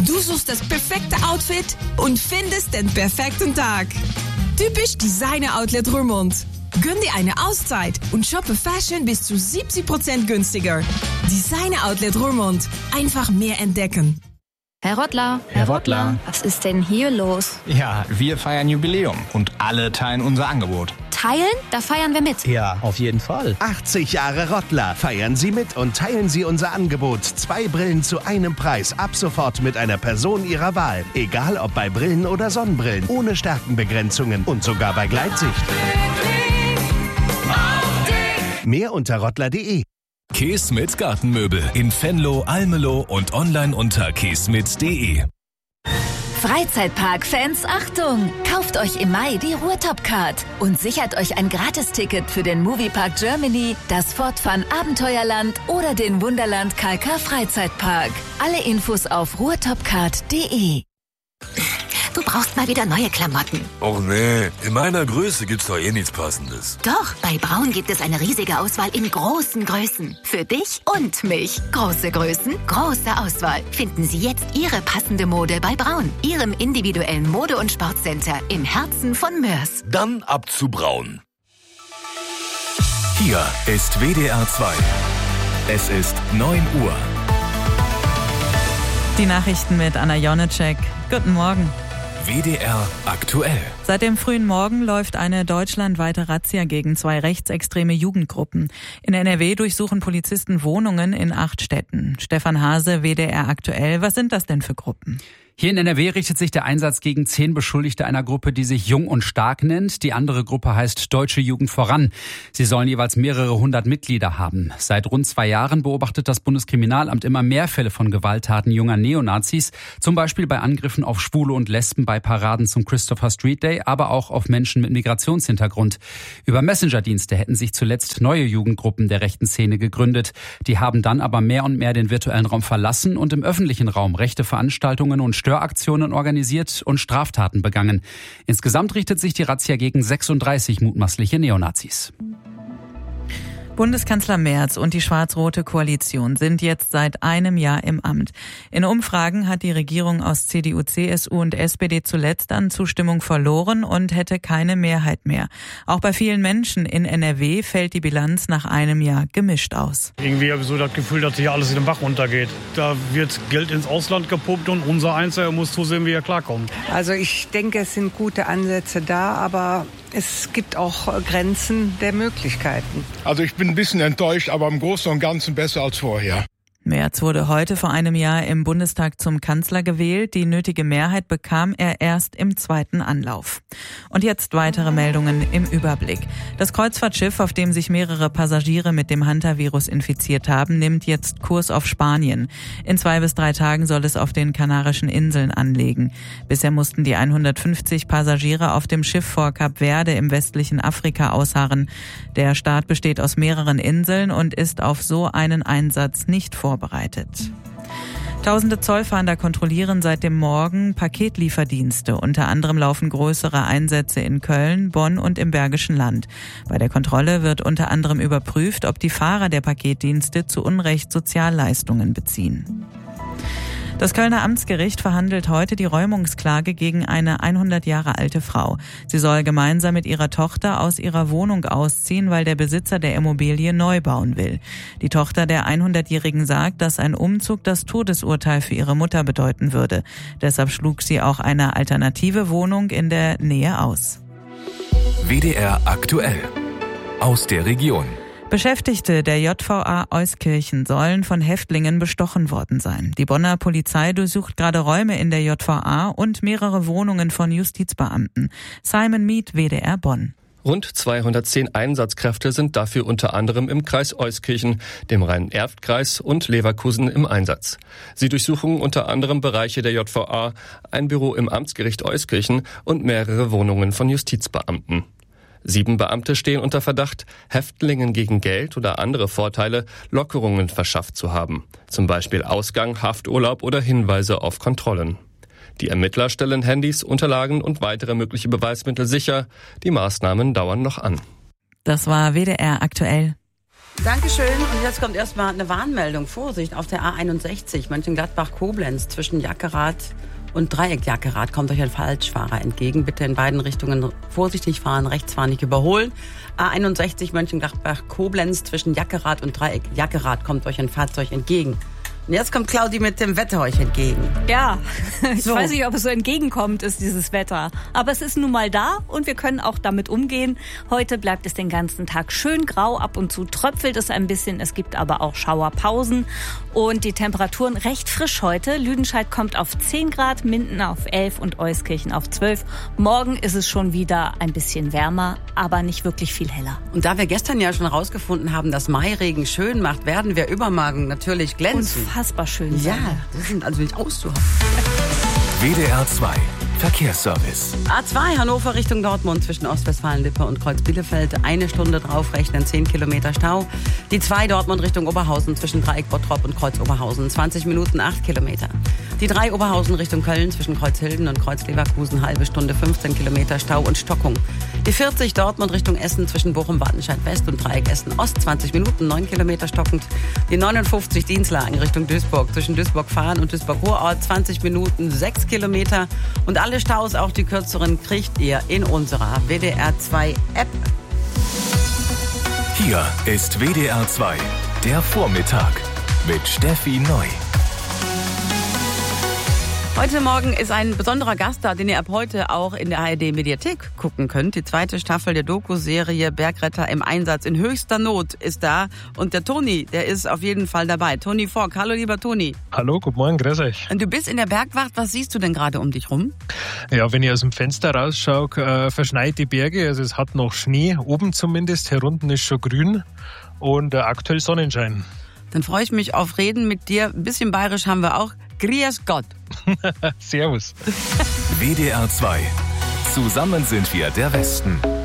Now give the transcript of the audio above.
Du suchst das perfekte Outfit und findest den perfekten Tag. Typisch Designer Outlet Roermond. Gönn dir eine Auszeit und shoppe Fashion bis zu 70% günstiger. Designer Outlet Roermond. Einfach mehr entdecken. Herr Rottler. Herr Rottler. Was ist denn hier los? Ja, wir feiern Jubiläum und alle teilen unser Angebot. Teilen? Da feiern wir mit. Ja, auf jeden Fall. 80 Jahre Rottler. Feiern Sie mit und teilen Sie unser Angebot. 2 Brillen zu einem Preis. Ab sofort mit einer Person Ihrer Wahl. Egal ob bei Brillen oder Sonnenbrillen. Ohne Stärkenbegrenzungen und sogar bei Gleitsicht. Mehr unter rottler.de. Keesmit Gartenmöbel in Venlo, Almelo und online unter keesmit.de. Freizeitpark-Fans, Achtung! Kauft euch im Mai die Ruhrtop-Card und sichert euch ein Gratisticket für den Moviepark Germany, das Fortfun Abenteuerland oder den Wunderland KK Freizeitpark. Alle Infos auf ruhrtopcard.de. Du brauchst mal wieder neue Klamotten. Och nee, in meiner Größe gibt's doch eh nichts Passendes. Doch, bei Braun gibt es eine riesige Auswahl in großen Größen. Für dich und mich. Große Größen, große Auswahl. Finden Sie jetzt Ihre passende Mode bei Braun. Ihrem individuellen Mode- und Sportcenter im Herzen von Mörs. Dann ab zu Braun. Hier ist WDR 2. Es ist 9 Uhr. Die Nachrichten mit Anna Jonecek. Guten Morgen. WDR aktuell. Seit dem frühen Morgen läuft eine deutschlandweite Razzia gegen 2 rechtsextreme Jugendgruppen. In NRW durchsuchen Polizisten Wohnungen in 8 Städten. Stefan Hase, WDR aktuell. Was sind das denn für Gruppen? Hier in NRW richtet sich der Einsatz gegen 10 Beschuldigte einer Gruppe, die sich Jung und Stark nennt. Die andere Gruppe heißt Deutsche Jugend voran. Sie sollen jeweils mehrere 100 Mitglieder haben. Seit rund 2 Jahren beobachtet das Bundeskriminalamt immer mehr Fälle von Gewalttaten junger Neonazis. Zum Beispiel bei Angriffen auf Schwule und Lesben bei Paraden zum Christopher Street Day, aber auch auf Menschen mit Migrationshintergrund. Über Messenger-Dienste hätten sich zuletzt neue Jugendgruppen der rechten Szene gegründet. Die haben dann aber mehr und mehr den virtuellen Raum verlassen und im öffentlichen Raum rechte Veranstaltungen und Störaktionen organisiert und Straftaten begangen. Insgesamt richtet sich die Razzia gegen 36 mutmaßliche Neonazis. Bundeskanzler Merz und die schwarz-rote Koalition sind jetzt seit einem Jahr im Amt. In Umfragen hat die Regierung aus CDU, CSU und SPD zuletzt an Zustimmung verloren und hätte keine Mehrheit mehr. Auch bei vielen Menschen in NRW fällt die Bilanz nach einem Jahr gemischt aus. Irgendwie habe ich so das Gefühl, dass hier alles in den Bach runtergeht. Da wird Geld ins Ausland gepumpt und unser Einzelner muss zusehen, wie er klarkommt. Also ich denke, es sind gute Ansätze da, aber es gibt auch Grenzen der Möglichkeiten. Also ich bin ein bisschen enttäuscht, aber im Großen und Ganzen besser als vorher. Merz wurde heute vor einem Jahr im Bundestag zum Kanzler gewählt. Die nötige Mehrheit bekam er erst im 2. Anlauf. Und jetzt weitere Meldungen im Überblick. Das Kreuzfahrtschiff, auf dem sich mehrere Passagiere mit dem Hantavirus infiziert haben, nimmt jetzt Kurs auf Spanien. In 2 bis 3 Tagen soll es auf den Kanarischen Inseln anlegen. Bisher mussten die 150 Passagiere auf dem Schiff vor Kap Verde im westlichen Afrika ausharren. Der Staat besteht aus mehreren Inseln und ist auf so einen Einsatz nicht vorbereitet. Tausende Zollfahnder kontrollieren seit dem Morgen Paketlieferdienste. Unter anderem laufen größere Einsätze in Köln, Bonn und im Bergischen Land. Bei der Kontrolle wird unter anderem überprüft, ob die Fahrer der Paketdienste zu Unrecht Sozialleistungen beziehen. Das Kölner Amtsgericht verhandelt heute die Räumungsklage gegen eine 100 Jahre alte Frau. Sie soll gemeinsam mit ihrer Tochter aus ihrer Wohnung ausziehen, weil der Besitzer der Immobilie neu bauen will. Die Tochter der 100-Jährigen sagt, dass ein Umzug das Todesurteil für ihre Mutter bedeuten würde. Deshalb schlug sie auch eine alternative Wohnung in der Nähe aus. WDR aktuell. Aus der Region. Beschäftigte der JVA Euskirchen sollen von Häftlingen bestochen worden sein. Die Bonner Polizei durchsucht gerade Räume in der JVA und mehrere Wohnungen von Justizbeamten. Simon Mead, WDR Bonn. Rund 210 Einsatzkräfte sind dafür unter anderem im Kreis Euskirchen, dem Rhein-Erft-Kreis und Leverkusen im Einsatz. Sie durchsuchen unter anderem Bereiche der JVA, ein Büro im Amtsgericht Euskirchen und mehrere Wohnungen von Justizbeamten. 7 Beamte stehen unter Verdacht, Häftlingen gegen Geld oder andere Vorteile Lockerungen verschafft zu haben. Zum Beispiel Ausgang, Hafturlaub oder Hinweise auf Kontrollen. Die Ermittler stellen Handys, Unterlagen und weitere mögliche Beweismittel sicher. Die Maßnahmen dauern noch an. Das war WDR aktuell. Dankeschön. Und jetzt kommt erstmal eine Warnmeldung. Vorsicht auf der A61 Mönchengladbach-Koblenz zwischen Jackerath und Dreieck Jackerath kommt euch ein Falschfahrer entgegen. Bitte in beiden Richtungen vorsichtig fahren, rechts fahren, nicht überholen. A61 Mönchengladbach-Koblenz zwischen Jackerath und Dreieck Jackerath kommt euch ein Fahrzeug entgegen. Und jetzt kommt Claudi mit dem Wetter euch entgegen. Ja, ich weiß nicht, ob es so entgegenkommt, ist dieses Wetter. Aber es ist nun mal da und wir können auch damit umgehen. Heute bleibt es den ganzen Tag schön grau, ab und zu tröpfelt es ein bisschen. Es gibt aber auch Schauerpausen und die Temperaturen recht frisch heute. Lüdenscheid kommt auf 10 Grad, Minden auf 11 und Euskirchen auf 12. Morgen ist es schon wieder ein bisschen wärmer, aber nicht wirklich viel heller. Und da wir gestern ja schon rausgefunden haben, dass Mairegen schön macht, werden wir übermorgen natürlich glänzen. Unfassbar schön. Ja, das sind also nicht auszuhalten. WDR 2 Verkehrsservice. A2 Hannover Richtung Dortmund zwischen Ostwestfalen-Lippe und Kreuz-Bielefeld. 1 Stunde draufrechnen, 10 Kilometer Stau. Die 2 Dortmund Richtung Oberhausen zwischen Dreieck Bottrop und Kreuz Oberhausen. 20 Minuten, 8 Kilometer. Die 3 Oberhausen Richtung Köln zwischen Kreuz-Hilden und Kreuz-Leverkusen. Halbe Stunde, 15 Kilometer Stau und Stockung. Die 40 Dortmund Richtung Essen zwischen Bochum-Wattenscheid-West und Dreieck Essen-Ost. 20 Minuten, 9 Kilometer stockend. Die 59 Dienstlagen Richtung Duisburg zwischen Duisburg-Fahren und Duisburg-Ruhrort. 20 Minuten, 6 Kilometer. Und alle Staus, auch die kürzeren, kriegt ihr in unserer WDR 2 App. Hier ist WDR 2, der Vormittag mit Steffi Neu. Heute Morgen ist ein besonderer Gast da, den ihr ab heute auch in der ARD-Mediathek gucken könnt. Die 2. Staffel der Doku-Serie Bergretter im Einsatz in höchster Not ist da. Und der Toni, der ist auf jeden Fall dabei. Toni Fork. Hallo, lieber Toni. Hallo, guten Morgen, grüß euch. Und du bist in der Bergwacht. Was siehst du denn gerade um dich rum? Ja, wenn ich aus dem Fenster rausschaue, verschneit die Berge. Also es hat noch Schnee, oben zumindest. Hier unten ist schon grün und aktuell Sonnenschein. Dann freue ich mich auf Reden mit dir. Ein bisschen bayerisch haben wir auch. Grüß Gott. Servus. WDR 2. Zusammen sind wir der Westen.